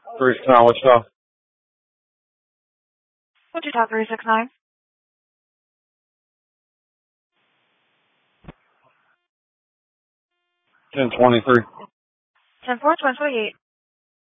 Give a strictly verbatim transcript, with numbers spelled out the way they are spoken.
Three six nine, what's up? Wichita three six nine. Ten twenty three. Ten four twenty eight.